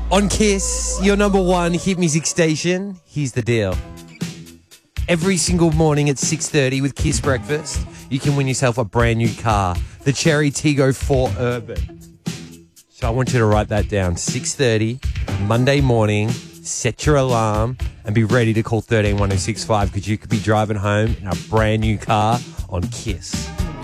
On Kiss, your number one hit music station, here's the deal. Every single morning at 6:30 with Kiss Breakfast, you can win yourself a brand new car, the Cherry Tiggo 4 Urban. So I want you to write that down. 6:30, Monday morning, set your alarm and be ready to call 131065 because you could be driving home in a brand new car on Kiss.